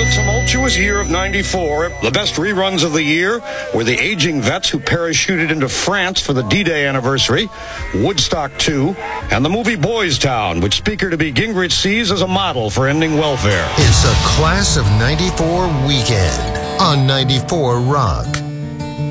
the tumultuous year of 94, the best reruns of the year were the aging vets who parachuted into France for the D-Day anniversary, Woodstock 2, and the movie Boys Town, which Speaker-to-be Gingrich sees as a model for ending welfare. It's a Class of 94 weekend on 94 Rock.